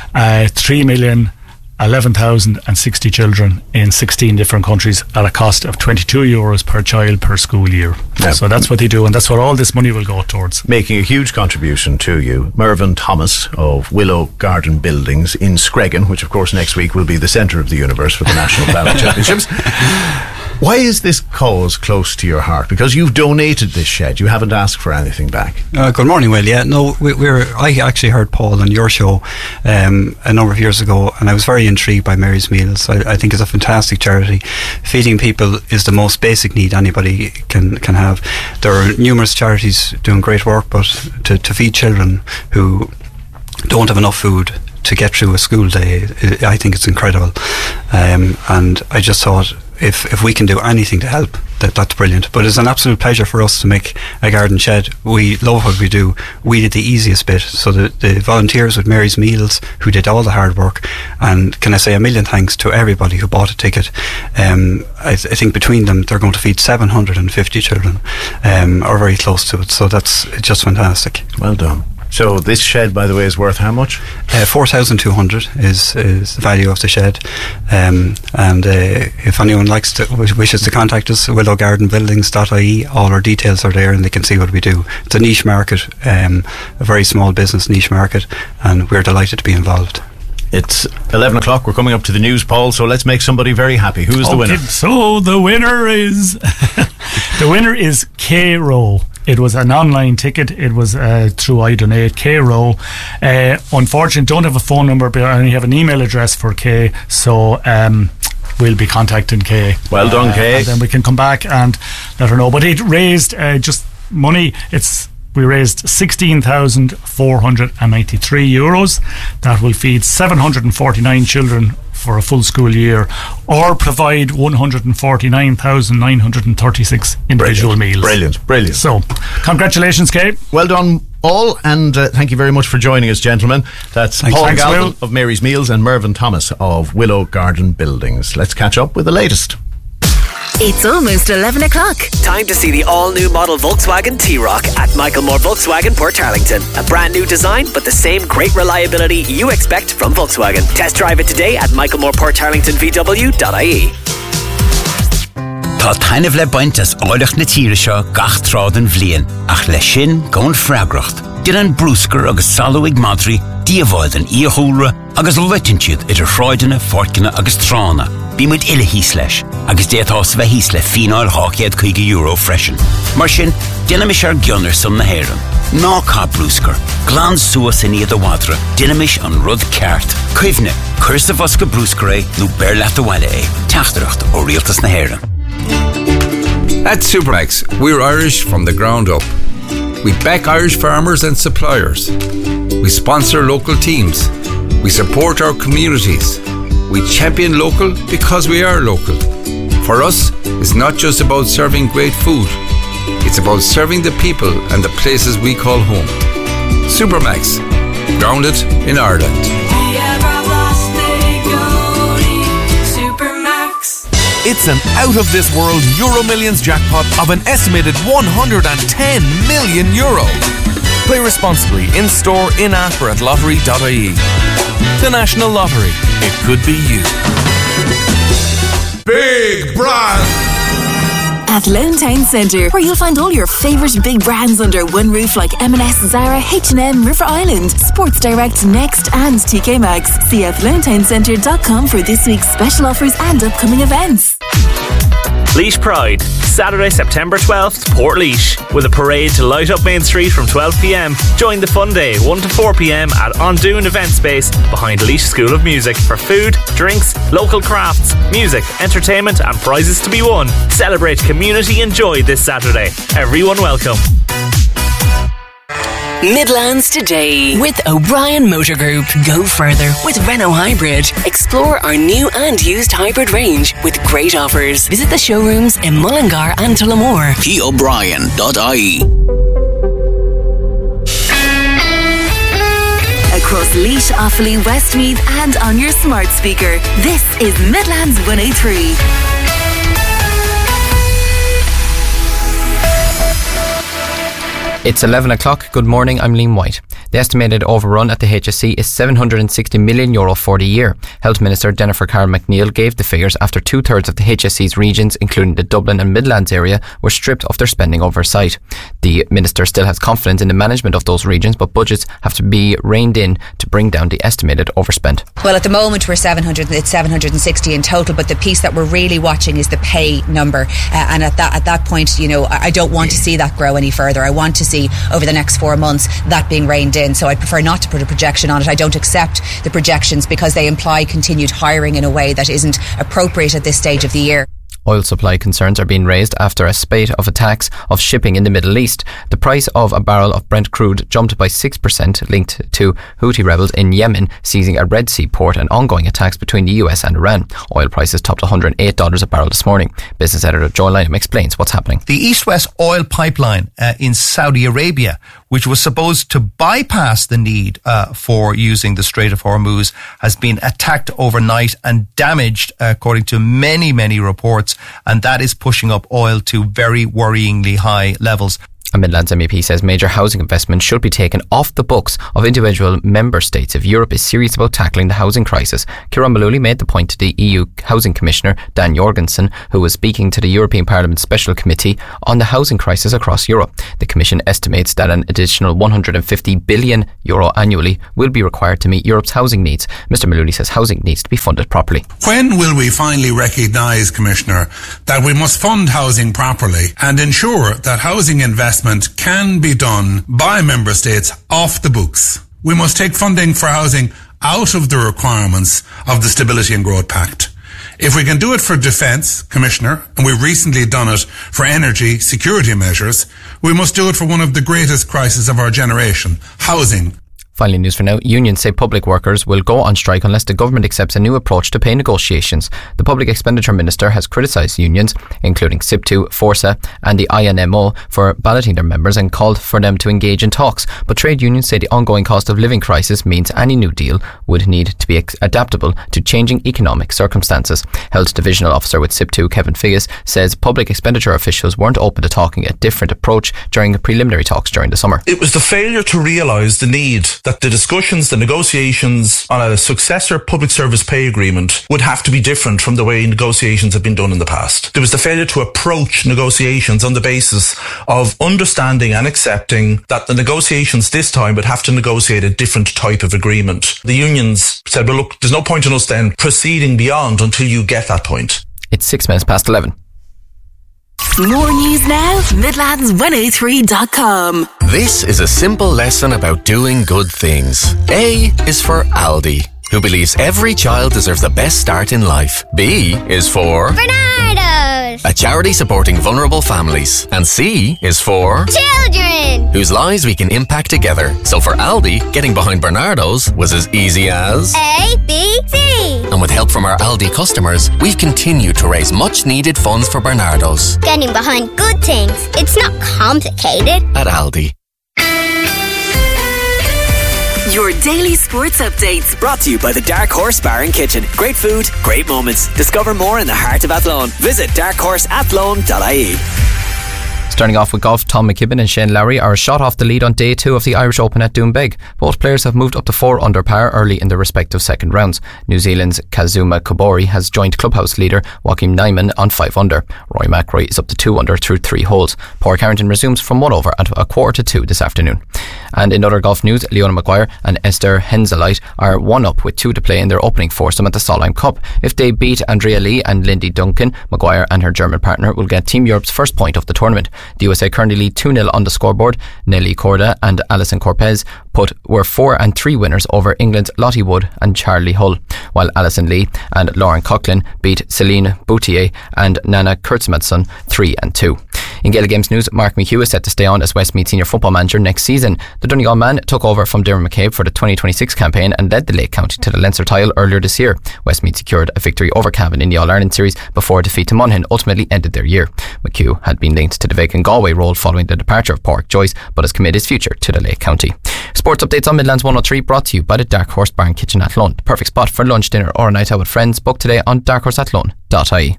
Speaker 19: 3,011,060 children in 16 different countries at a cost of €22 per child per school year. Yep. So that's what they do, and that's what all this money will go towards.
Speaker 2: Making a huge contribution to you, Mervyn Thomas of Willow Garden Buildings in Screggan, which of course next week will be the centre of the universe for the National Ploughing Championships. Why is this cause close to your heart? Because you've donated this shed. You haven't asked for anything back.
Speaker 20: Good morning, Will. Yeah, no, I actually heard Paul on your show a number of years ago, and I was very intrigued by Mary's Meals. I think it's a fantastic charity. Feeding people is the most basic need anybody can have. There are numerous charities doing great work, but to feed children who don't have enough food to get through a school day, I think it's incredible. And I just thought if we can do anything to help, that's brilliant. But it's an absolute pleasure for us to make a garden shed. We love what we do. We did the easiest bit. So the volunteers with Mary's Meals who did all the hard work, and can I say a million thanks to everybody who bought a ticket. I think between them they're going to feed 750 children, or very close to it. So that's just fantastic.
Speaker 2: Well done. So this shed, by the way, is worth how much?
Speaker 20: 4,200 is the value of the shed. And if anyone wishes to contact us, willowgardenbuildings.ie, all our details are there and they can see what we do. It's a niche market, a very small business niche market, and we're delighted to be involved.
Speaker 2: It's 11 o'clock. We're coming up to the news, Paul, so let's make somebody very happy. Who is the winner?
Speaker 19: So the winner is the winner is K-Row. It was an online ticket. It was through iDonate. K-Row. Unfortunately, don't have a phone number, but I only have an email address for K. So we'll be contacting K.
Speaker 2: Well done, K.
Speaker 19: And then we can come back and let her know. But it raised just money. We raised €16,493. That will feed 749 children for a full school year, or provide 149,936 individual meals.
Speaker 2: Brilliant.
Speaker 19: So, congratulations, Kate.
Speaker 2: Well done, all, and thank you very much for joining us, gentlemen. That's Paul Galvin of Mary's Meals and Mervyn Thomas of Willow Garden Buildings. Let's catch up with the latest.
Speaker 3: It's almost 11 o'clock. Time to see the all-new model Volkswagen T-Roc at Michael Moore Volkswagen, Portarlington. A brand new design, but the same great reliability you expect from Volkswagen. Test drive it today at michaelmooreportarlingtonvw.ie.
Speaker 21: Tá tainmh le baint as áileach na tíre seo gach trád an bhliain, ach le sin gón freagracht. Dir an brúscar agus salúig madri, díomháid an íochúra agus leitinsúd idir fráideanna, forcanna agus trána. Bí muid ile hís leis, agus déatás bheith hís le fínáil €50 freisin. Mar sin, déanam is ar gionnar som na héireann. Ná cá brúscar, glán suas in iad a wadra, déanam is an rud ceart. Cuimhne, cursa fosca brúscar é, nó bear leat a bhaile é, teachtaracht ó rialtas na héireann.
Speaker 22: At Supermax, we're Irish from the ground up. We back Irish farmers and suppliers. We sponsor local teams. We support our communities. We champion local because we are local. For us, it's not just about serving great food. It's about serving the people and the places we call home. Supermax, grounded in Ireland.
Speaker 23: It's an out-of-this-world Euro Millions jackpot of an estimated €110 million. Play responsibly in-store, in-app or at lottery.ie. The National Lottery. It could be you.
Speaker 5: Big brand!
Speaker 24: Athlone Town Centre, where you'll find all your favourite big brands under one roof like M&S, Zara, H&M, River Island, Sports Direct, Next and TK Maxx. See athlonetowncentre.com for this week's special offers and upcoming events.
Speaker 7: Laois Pride, Saturday, September 12th, Portlaoise, with a parade to light up Main Street from 12 p.m. Join the fun day 1 to 4 p.m. at Ondoon Event Space behind Laois School of Music for food, drinks, local crafts, music, entertainment and prizes to be won. Celebrate community and joy this Saturday. Everyone welcome.
Speaker 3: Midlands Today with O'Brien Motor Group. Go further with Renault Hybrid. Explore our new and used hybrid range with great offers. Visit the showrooms in Mullingar and Tullamore.
Speaker 4: PO'Brien.ie.
Speaker 24: Across Laois, Offaly, Westmeath and on your smart speaker. This is Midlands 103.
Speaker 25: It's 11 o'clock. Good morning, I'm Liam White. The estimated overrun at the HSE is €760 million for the year. Health Minister Jennifer Carroll McNeil gave the figures after 2/3 of the HSE's regions, including the Dublin and Midlands area, were stripped of their spending oversight. The Minister still has confidence in the management of those regions, but budgets have to be reined in to bring down the estimated overspend.
Speaker 26: Well, at the moment we're 760 in total, but the piece that we're really watching is the pay number, and at that point, you know, I don't want to see that grow any further. I want to see over the next 4 months that being reined in, so I'd prefer not to put a projection on it. I don't accept the projections because they imply continued hiring in a way that isn't appropriate at this stage of the year.
Speaker 25: Oil supply concerns are being raised after a spate of attacks of shipping in the Middle East. The price of a barrel of Brent crude jumped by 6%, linked to Houthi rebels in Yemen seizing a Red Sea port and ongoing attacks between the US and Iran. Oil prices topped $108 a barrel this morning. Business editor Joel Lynham explains what's happening.
Speaker 1: The East-West oil pipeline in Saudi Arabia, which was supposed to bypass the need for using the Strait of Hormuz, has been attacked overnight and damaged, according to many reports, and that is pushing up oil to very worryingly high levels.
Speaker 25: A Midlands MEP says major housing investment should be taken off the books of individual member states if Europe is serious about tackling the housing crisis. Kieran Mullooly made the point to the EU Housing Commissioner Dan Jorgensen, who was speaking to the European Parliament Special Committee on the housing crisis across Europe. The Commission estimates that an additional €150 billion annually will be required to meet Europe's housing needs. Mr Mullooly says housing needs to be funded properly.
Speaker 6: When will we finally recognise, Commissioner, that we must fund housing properly and ensure that housing investment can be done by member states off the books? We must take funding for housing out of the requirements of the Stability and Growth Pact. If we can do it for defence, Commissioner, and we've recently done it for energy security measures, we must do it for one of the greatest crises of our generation, housing.
Speaker 25: Finally, news for now. Unions say public workers will go on strike unless the government accepts a new approach to pay negotiations. The Public Expenditure Minister has criticised unions, including SIPTU, Forsa and the INMO, for balloting their members and called for them to engage in talks. But trade unions say the ongoing cost of living crisis means any new deal would need to be adaptable to changing economic circumstances. Health Divisional Officer with SIPTU, Kevin Figgis, says public expenditure officials weren't open to talking a different approach during preliminary talks during the summer.
Speaker 8: It was the failure to realise the need that the discussions, the negotiations on a successor public service pay agreement would have to be different from the way negotiations have been done in the past. There was the failure to approach negotiations on the basis of understanding and accepting that the negotiations this time would have to negotiate a different type of agreement. The unions said, well, look, there's no point in us then proceeding beyond until you get that point.
Speaker 25: It's 11:06.
Speaker 24: More news now, Midlands103.com.
Speaker 9: This is a simple lesson about doing good things. A is for Aldi, who believes every child deserves the best start in life. B is for
Speaker 10: Bernardo's,
Speaker 9: a charity supporting vulnerable families. And C is for
Speaker 10: children,
Speaker 9: whose lives we can impact together. So for Aldi, getting behind Bernardo's was as easy as
Speaker 10: A, B, C.
Speaker 9: And with help from our Aldi customers, we've continued to raise much needed funds for Bernardo's.
Speaker 10: Getting behind good things. It's not complicated.
Speaker 9: At Aldi.
Speaker 24: Your daily sports updates.
Speaker 11: Brought to you by the Dark Horse Bar and Kitchen. Great food, great moments. Discover more in the heart of Athlone. Visit darkhorseathlone.ie.
Speaker 25: Starting off with golf, Tom McKibben and Shane Lowry are a shot off the lead on day 2 of the Irish Open at Doonbeg. Both players have moved up to 4 under par early in their respective second rounds. New Zealand's Kazuma Kobori has joined clubhouse leader Joachim Neiman on 5 under. Rory McIlroy is up to 2 under through 3 holes. Padraig Harrington resumes from 1 over at 1:45 this afternoon. And in other golf news, Leona Maguire and Esther Henseleit are 1 up with 2 to play in their opening foursome at the Solheim Cup. If they beat Andrea Lee and Lindy Duncan, Maguire and her German partner will get Team Europe's first point of the tournament. The USA currently lead 2-0 on the scoreboard. Nelly Korda and Alison Corpez were 4 and 3 winners over England's Lottie Wood and Charlie Hull, while Alison Lee and Lauren Coughlin beat Celine Boutier and Nana Kurtzmansson 3 and 2. In Gaelic Games news, Mark McHugh is set to stay on as Westmeath senior football manager next season. The Donegal man took over from Diarmuid McCabe for the 2026 campaign and led the Lake County to the Leinster title earlier this year. Westmeath secured a victory over Cavan in the All-Ireland series before defeat to Monaghan ultimately ended their year. McHugh had been linked to the vacant Galway role following the departure of Pádraig Joyce, but has committed his future to the Lake County. Sports updates on Midlands 103 brought to you by the Dark Horse Bar and Kitchen Athlone. The perfect spot for lunch, dinner or a night out with friends. Book today on darkhorseathlone.ie.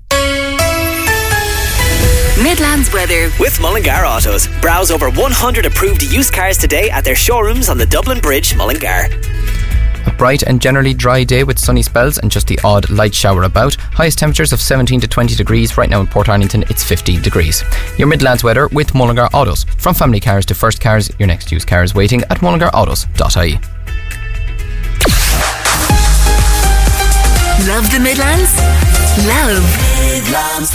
Speaker 24: Midlands weather
Speaker 11: with Mullingar Autos. Browse over 100 approved used cars today at their showrooms on the Dublin Bridge, Mullingar.
Speaker 25: A bright and generally dry day with sunny spells and just the odd light shower about. Highest temperatures of 17 to 20 degrees. Right now in Portarlington it's 15 degrees. Your Midlands weather with Mullingar Autos. From family cars to first cars, your next used car is waiting at mullingarautos.ie.
Speaker 24: Love the Midlands? Love Midlands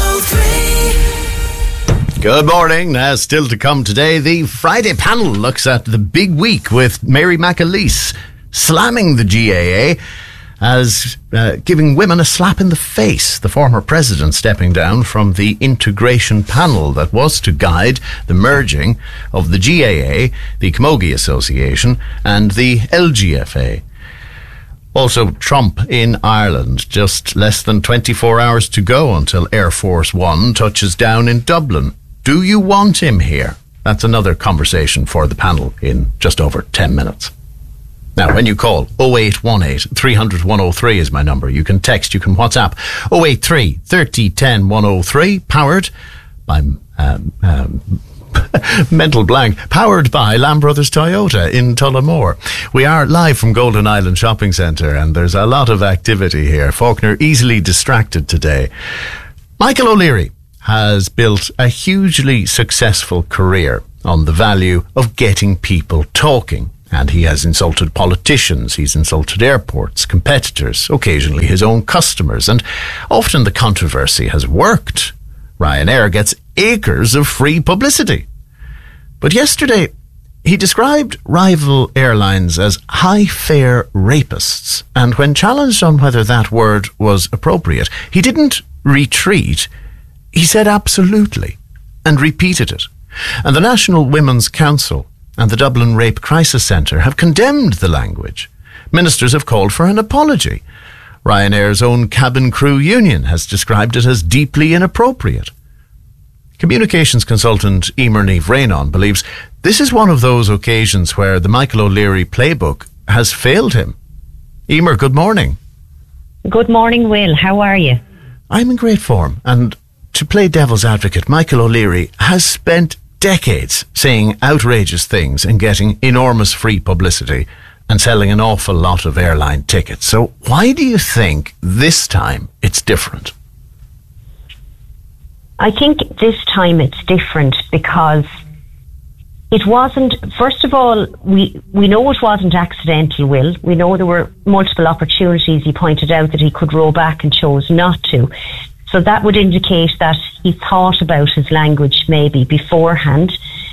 Speaker 24: 103.
Speaker 2: Good morning. Still to come today, the Friday panel looks at the big week with Mary McAleese slamming the GAA as giving women a slap in the face. The former president stepping down from the integration panel that was to guide the merging of the GAA, the Camogie Association, and the LGFA. Also, Trump in Ireland. Just less than 24 hours to go until Air Force One touches down in Dublin. Do you want him here? That's another conversation for the panel in just over 10 minutes. Now, when you call, 0818 300 103 is my number. You can text, you can WhatsApp, 083 30 10 103, powered by, mental blank, powered by Lamb Brothers Toyota in Tullamore. We are live from Golden Island Shopping Centre, and there's a lot of activity here. Faulkner easily distracted today. Michael O'Leary has built a hugely successful career on the value of getting people talking. And he has insulted politicians, he's insulted airports, competitors, occasionally his own customers, and often the controversy has worked. Ryanair gets acres of free publicity. But yesterday, he described rival airlines as high-fare rapists, and when challenged on whether that word was appropriate, he didn't retreat. He said absolutely, and repeated it. And the National Women's Council and the Dublin Rape Crisis Centre have condemned the language. Ministers have called for an apology. Ryanair's own cabin crew union has described it as deeply inappropriate. Communications consultant Emer Niamh Raynon believes this is one of those occasions where the Michael O'Leary playbook has failed him. Emer, good morning.
Speaker 12: Good morning, Will. How are you?
Speaker 2: I'm in great form, and to play devil's advocate, Michael O'Leary has spent decades saying outrageous things and getting enormous free publicity and selling an awful lot of airline tickets. So why do you think this time it's different?
Speaker 12: I think this time it's different because it wasn't, first of all, we know it wasn't accidental, Will. We know there were multiple opportunities he pointed out that he could row back and chose not to. So that would indicate that he thought about his language maybe beforehand.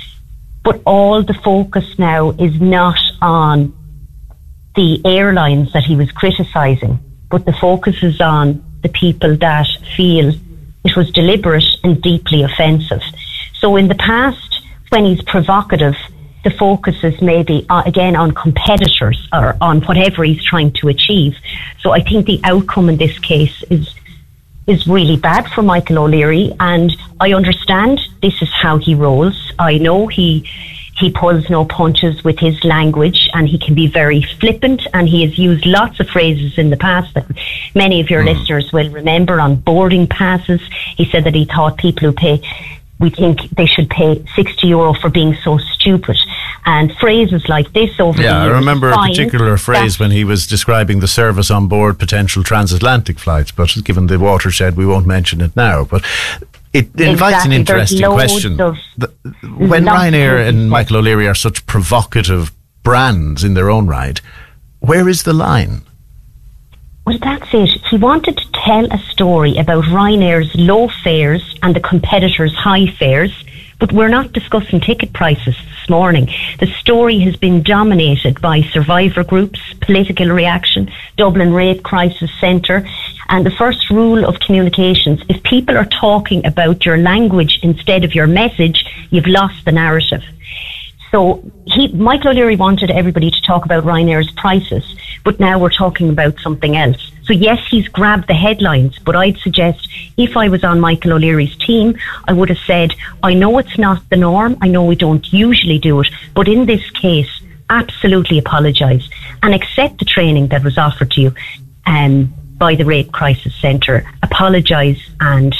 Speaker 12: But all the focus now is not on the airlines that he was criticising, but the focus is on the people that feel it was deliberate and deeply offensive. So in the past, when he's provocative, the focus is maybe, again, on competitors or on whatever he's trying to achieve. So I think the outcome in this case is really bad for Michael O'Leary, and I understand this is how he rolls. I know he pulls no punches with his language, and he can be very flippant, and he has used lots of phrases in the past that many of your listeners will remember. On boarding passes, he said that he thought people we think they should pay €60 for being so stupid. And phrases like this over the years.
Speaker 2: I remember a particular phrase when he was describing the service on board potential transatlantic flights, but given the watershed, we won't mention it now. But it invites an interesting question. When Ryanair and Michael O'Leary are such provocative brands in their own right, where is the line?
Speaker 12: Well, that's it. He wanted to tell a story about Ryanair's low fares and the competitors' high fares, but we're not discussing ticket prices this morning. The story has been dominated by survivor groups, political reaction, Dublin Rape Crisis Centre, and the first rule of communications: if people are talking about your language instead of your message, you've lost the narrative. So Michael O'Leary wanted everybody to talk about Ryanair's prices, but now we're talking about something else. So yes, he's grabbed the headlines, but I'd suggest if I was on Michael O'Leary's team, I would have said, I know it's not the norm, I know we don't usually do it, but in this case, absolutely apologise and accept the training that was offered to you by the Rape Crisis Centre. Apologise and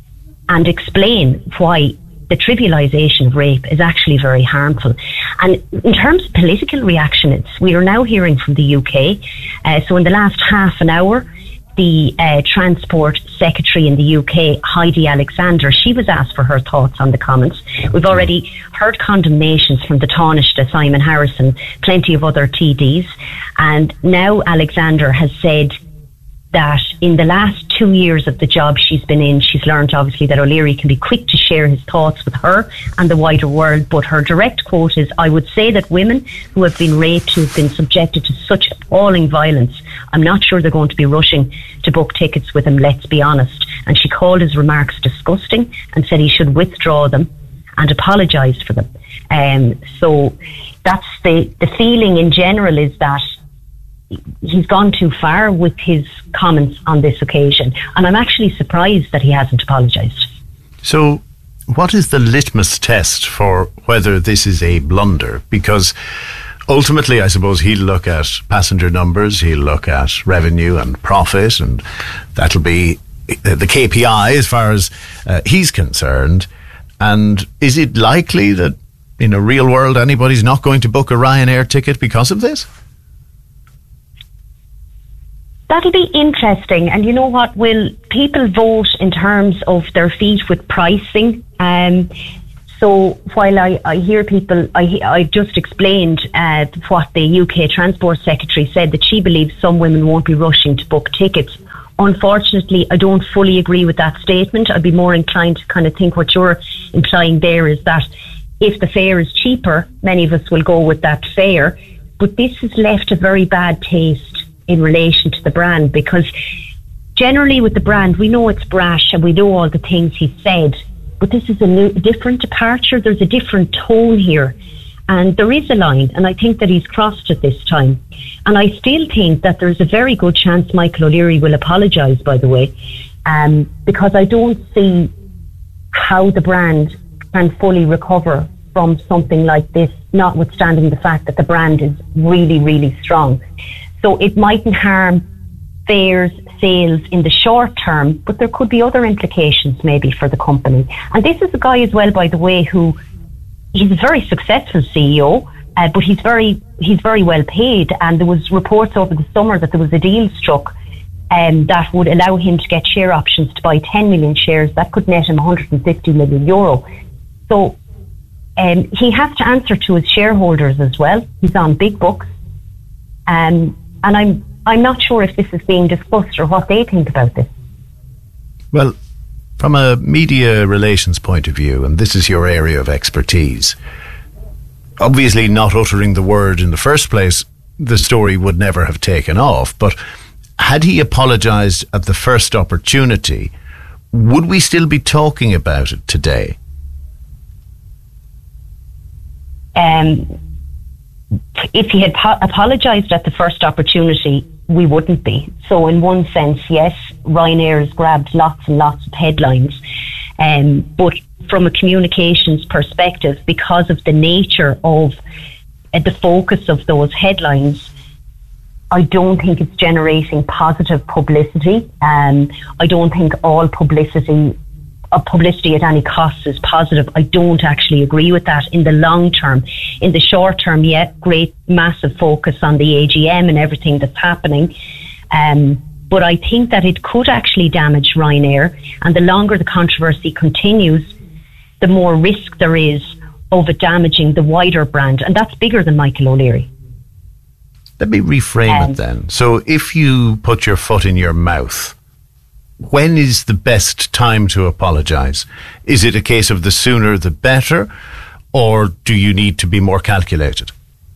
Speaker 12: explain why the trivialisation of rape is actually very harmful. And in terms of political reaction, we are now hearing from the UK. So in the last half an hour, the Transport Secretary in the UK, Heidi Alexander, she was asked for her thoughts on the comments. We've already heard condemnations from the Taoiseach, Simon Harrison, plenty of other TDs. And now Alexander has said that in the last 2 years of the job she's been in, she's learned obviously that O'Leary can be quick to share his thoughts with her and the wider world, but her direct quote is, I would say that women who have been raped, who have been subjected to such appalling violence, I'm not sure they're going to be rushing to book tickets with him, let's be honest. And she called his remarks disgusting and said he should withdraw them and apologise for them. So that's the feeling in general, is that he's gone too far with his comments on this occasion. And I'm actually surprised that he hasn't apologised.
Speaker 2: So what is the litmus test for whether this is a blunder? Because ultimately, I suppose he'll look at passenger numbers, he'll look at revenue and profit, and that'll be the KPI as far as he's concerned. And is it likely that in a real world anybody's not going to book a Ryanair ticket because of this?
Speaker 12: That'll be interesting. And you know what? Will people vote in terms of their feet with pricing? So while I hear people, I just explained what the UK Transport Secretary said, that she believes some women won't be rushing to book tickets. Unfortunately, I don't fully agree with that statement. I'd be more inclined to kind of think what you're implying there is that if the fare is cheaper, many of us will go with that fare. But this has left a very bad taste in relation to the brand, because generally with the brand, we know it's brash and we know all the things he said, but this is a different departure. There's a different tone here, and there is a line, and I think that he's crossed it this time. And I still think that there's a very good chance Michael O'Leary will apologise, by the way, because I don't see how the brand can fully recover from something like this, notwithstanding the fact that the brand is really, really strong. So it mightn't harm fares, sales in the short term, but there could be other implications maybe for the company. And this is a guy as well, by the way, he's a very successful CEO, but he's very well paid. And there was reports over the summer that there was a deal struck that would allow him to get share options to buy 10 million shares. That could net him €150 million. So he has to answer to his shareholders as well. He's on big books. And I'm not sure if this is being discussed or what they think about this.
Speaker 2: Well, from a media relations point of view, and this is your area of expertise, obviously not uttering the word in the first place, the story would never have taken off. But had he apologised at the first opportunity, would we still be talking about it today?
Speaker 12: If he had apologised at the first opportunity, we wouldn't be. So in one sense, yes, Ryanair has grabbed lots and lots of headlines. But from a communications perspective, because of the nature of the focus of those headlines, I don't think it's generating positive publicity. I don't think all publicity at any cost is positive. I don't actually agree with that in the long term. In the short term, yeah, great massive focus on the AGM and everything that's happening. But I think that it could actually damage Ryanair, and the longer the controversy continues, the more risk there is of it damaging the wider brand, and that's bigger than Michael O'Leary.
Speaker 2: Let me reframe it then. So if you put your foot in your mouth, when is the best time to apologise? Is it a case of the sooner the better, or do you need to be more calculated?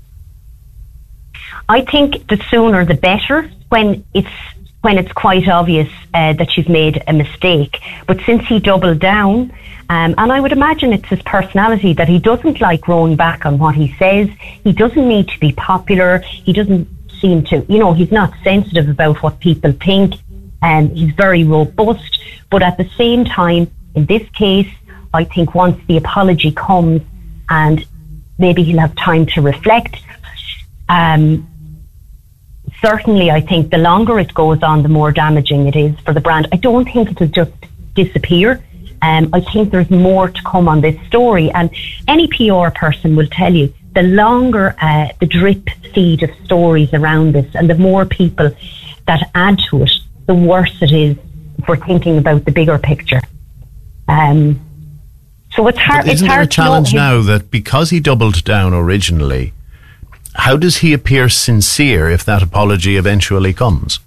Speaker 12: I think the sooner the better, when it's quite obvious that you've made a mistake. But since he doubled down, and I would imagine it's his personality that he doesn't like rolling back on what he says. He doesn't need to be popular. He doesn't seem to, he's not sensitive about what people think. He's very robust, but at the same time, in this case, I think once the apology comes and maybe he'll have time to reflect, certainly I think the longer it goes on, the more damaging it is for the brand. I don't think it'll just disappear. I think there's more to come on this story, and any PR person will tell you the longer the drip feed of stories around this and the more people that add to it, the worse it is for thinking about the bigger picture. So it's hard.
Speaker 2: But isn't there a challenge now that because he doubled down originally, how does he appear sincere if that apology eventually comes?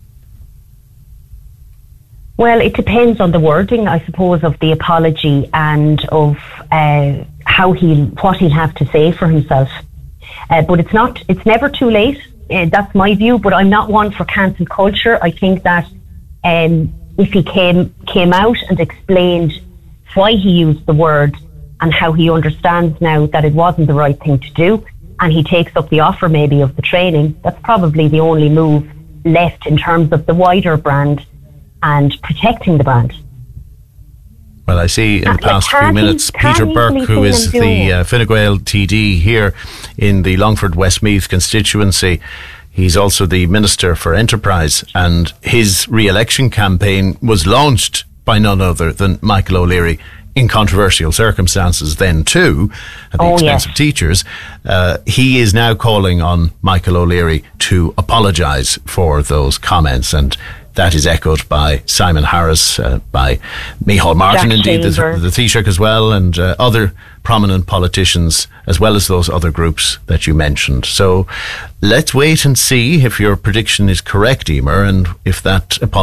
Speaker 12: Well, it depends on the wording, I suppose, of the apology and of what he'll have to say for himself. But it's never too late that's my view, but I'm not one for cancel culture. I think that if he came out and explained why he used the word and how he understands now that it wasn't the right thing to do, and he takes up the offer maybe of the training, that's probably the only move left in terms of the wider brand and protecting the brand.
Speaker 2: Well, I see in the past few minutes Peter Burke, who is the Fine Gael TD here in the Longford Westmeath constituency. He's also the Minister for Enterprise, and his re-election campaign was launched by none other than Michael O'Leary in controversial circumstances then too, at the expense of teachers. He is now calling on Michael O'Leary to apologise for those comments, and that is echoed by Simon Harris, by Micheál Martin, indeed, the Taoiseach as well, and other prominent politicians, as well as those other groups that you mentioned. So let's wait and see if your prediction is correct, Emer, and if that apology